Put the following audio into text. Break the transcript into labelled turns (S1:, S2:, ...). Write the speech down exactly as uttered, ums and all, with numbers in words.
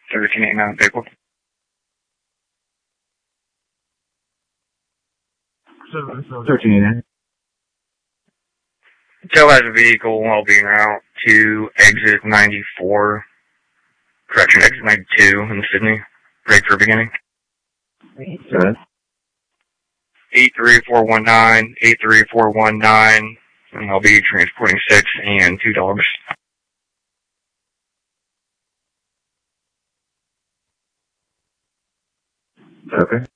S1: thirteen eighty-nine vehicle.
S2: thirteen eighty-nine.
S1: Joe has a vehicle while being route to exit ninety-four. Correction, exit ninety-two in Sydney. Break for beginning.
S2: Good.
S1: eight three four one nine, eight three four one nine, and I'll be transporting six and two dogs.
S2: Okay.